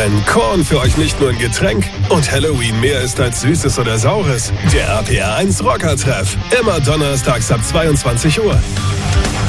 Denn Korn für euch nicht nur ein Getränk und Halloween mehr ist als Süßes oder Saures. Der RPR 1 Rocker-Treff. Immer donnerstags ab 22 Uhr.